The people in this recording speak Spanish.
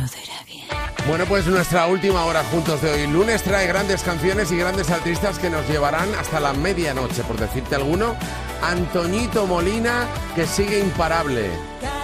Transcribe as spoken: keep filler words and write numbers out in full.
irá bien. Bueno, pues nuestra última hora juntos de hoy lunes trae grandes canciones y grandes artistas que nos llevarán hasta la medianoche, por decirte alguno. Antoñito Molina, que sigue imparable.